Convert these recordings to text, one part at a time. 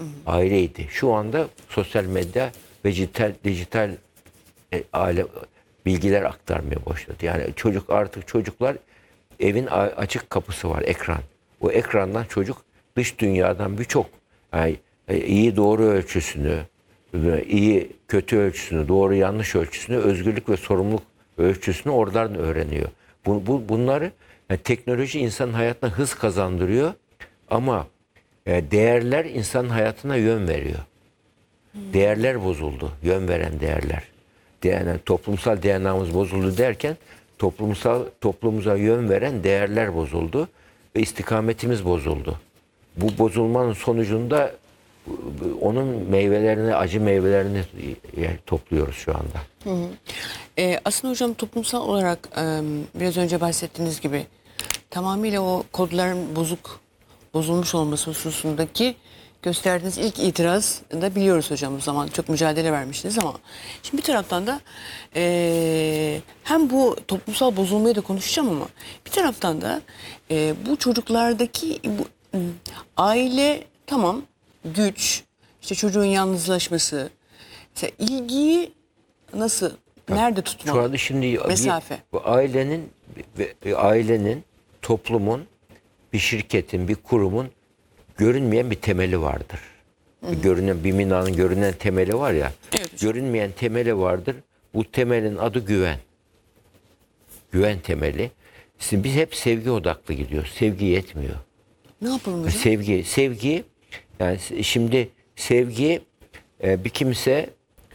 Aileydi. Şu anda sosyal medya ve dijital aile bilgiler aktarmaya başladı. Yani çocuklar evin açık kapısı var, ekran. O ekrandan çocuk dış dünyadan birçok yani, iyi doğru ölçüsünü, iyi kötü ölçüsünü, doğru yanlış ölçüsünü, özgürlük ve sorumluluk ölçüsünü oradan öğreniyor. Bunları yani teknoloji insanın hayatına hız kazandırıyor ama değerler insanın hayatına yön veriyor. Değerler bozuldu, yön veren değerler. Yani toplumsal DNA'mız bozuldu derken toplumuza yön veren değerler bozuldu ve istikametimiz bozuldu. Bu bozulmanın sonucunda onun meyvelerini, acı meyvelerini topluyoruz şu anda. Aslında hocam toplumsal olarak biraz önce bahsettiğiniz gibi tamamıyla o kodların bozulmuş olması hususundaki gösterdiğiniz ilk itiraz da biliyoruz hocam, o zaman çok mücadele vermiştiniz ama şimdi bir taraftan da hem bu toplumsal bozulmayı da konuşacağım ama bir taraftan da bu çocuklardaki aile tamam güç, işte çocuğun yalnızlaşması, mesela ilgiyi nasıl, nerede tutmalı? Şu anda şimdi Mesafe. bu ailenin, toplumun, bir şirketin, bir kurumun görünmeyen bir temeli vardır. Görünen bir binanın görünen temeli var ya. Evet. Görünmeyen temeli vardır. Bu temelin adı güven. Güven temeli. Şimdi biz hep sevgi odaklı gidiyoruz. Sevgi yetmiyor. Ne yapalım hocam? Sevgi yani şimdi sevgi bir kimse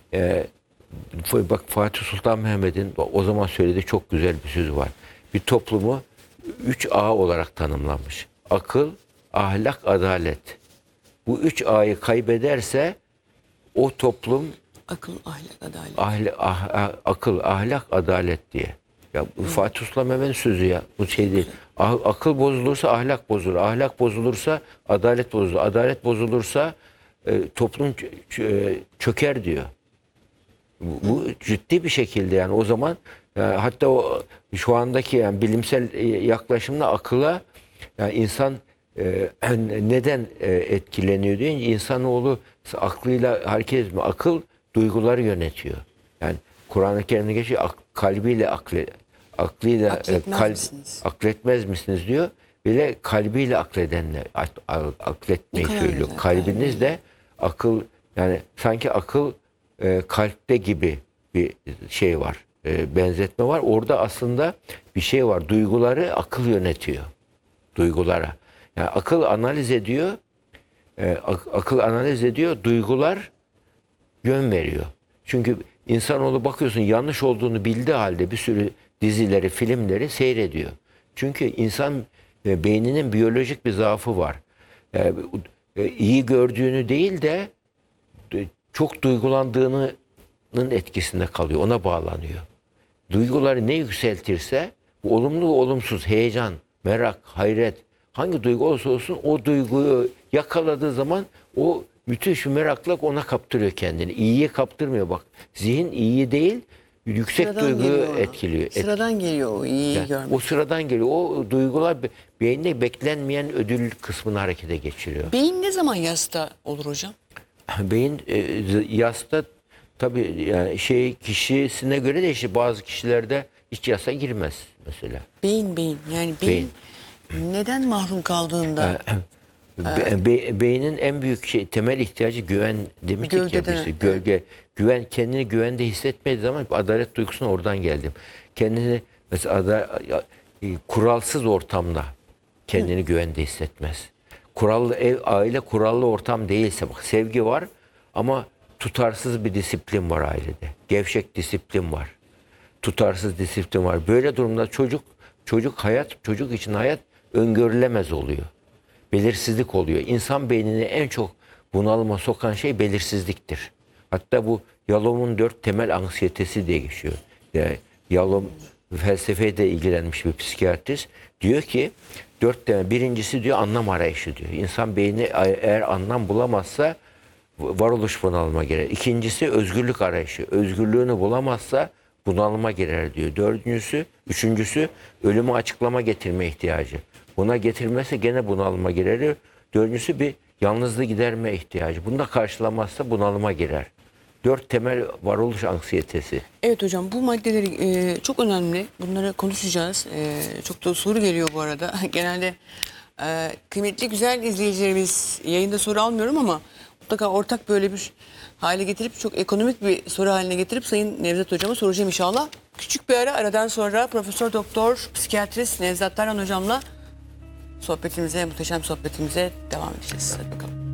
bak Fatih Sultan Mehmet'in o zaman söylediği çok güzel bir sözü var. Bir toplumu 3 A olarak tanımlamış. Akıl, ahlak, adalet. Bu 3 A'yı kaybederse o toplum Akıl, ahlak, adalet. akıl, ahlak, adalet diye. Ya bu Fatih Sultan Mehmet'in sözü ya. Bu şey değil. Akıl bozulursa ahlak bozulur. Ahlak bozulursa adalet bozulur. Adalet bozulursa toplum çöker diyor. Bu ciddi bir şekilde yani o zaman hatta o şu andaki yani bilimsel yaklaşımla akılla yani insan neden etkileniyor deyince insanoğlu aklıyla hareket etmiyor. Akıl duyguları yönetiyor. Yani Kur'an-ı Kerim'de geçiyor kalbiyle aklıyla akletmez misiniz diyor. Bile kalbiyle akledenler akletmeyi söylüyor. Kalbiniz de akıl yani sanki akıl kalpte gibi bir şey var. Benzetme var. Orada aslında bir şey var. Duyguları akıl yönetiyor. Duygulara. Yani akıl analiz ediyor. Akıl analiz ediyor. Duygular yön veriyor. Çünkü insanoğlu bakıyorsun yanlış olduğunu bildiği halde bir sürü dizileri, filmleri seyrediyor. Çünkü insan beyninin biyolojik bir zaafı var. İyi gördüğünü değil de çok duygulandığının etkisinde kalıyor. Ona bağlanıyor. Duyguları ne yükseltirse olumlu olumsuz, heyecan, merak, hayret hangi duygu olursa olsun o duyguyu yakaladığı zaman o müthiş bir merakla ona kaptırıyor kendini. İyiye kaptırmıyor bak. Zihin iyi değil, yüksek Sıradan duyguyu geliyor etkiliyor. Sıradan geliyor o iyiyi Yani görmek. o sıradan geliyor. O duygular beyinde beklenmeyen ödül kısmını harekete geçiriyor. Beyin ne zaman yasta olur hocam? Beyin yasta tabii yani kişisine göre değişir. Bazı kişilerde hiç yasa girmez mesela. Beyin yani beyin neden mahrum kaldığında Beynin en büyük temel ihtiyacı güven demiştik ya gövdeden, biz. Gölge, güven, kendini güvende hissetmediği zaman adalet duygusuna oradan geldim. Kendini mesela kuralsız ortamda kendini güvende hissetmez. Kurallı ev, aile kurallı ortam değilse bak sevgi var ama tutarsız bir disiplin var ailede. Gevşek disiplin var. Tutarsız disiplin var. Böyle durumda çocuk için hayat öngörülemez oluyor. Belirsizlik oluyor. İnsan beynini en çok bunalıma sokan şey belirsizliktir. Hatta bu Yalom'un 4 temel anksiyetesi diye geçiyor. Yani Yalom felsefeyle ilgilenmiş bir psikiyatrist. Diyor ki 4 temel. Birincisi diyor anlam arayışı diyor. İnsan beyni eğer anlam bulamazsa varoluş bunalıma girer. İkincisi özgürlük arayışı. Özgürlüğünü bulamazsa bunalıma girer diyor. Üçüncüsü ölümü açıklama getirme ihtiyacı. Buna getirmezse gene bunalıma girer. Dördüncüsü bir yalnızlığı giderme ihtiyacı. Bunu da karşılamazsa bunalıma girer. 4 temel varoluş anksiyetesi. Evet hocam, bu maddeleri çok önemli. Bunları konuşacağız. Çok da soru geliyor bu arada. Genelde kıymetli güzel izleyicilerimiz, yayında soru almıyorum ama mutlaka ortak böyle bir hale getirip, çok ekonomik bir soru haline getirip Sayın Nevzat Hocam'a soracağım inşallah. Küçük bir aradan sonra Profesör Doktor Psikiyatrist Nevzat Tarhan Hocam'la muhteşem sohbetimize devam edeceğiz. Hadi bakalım.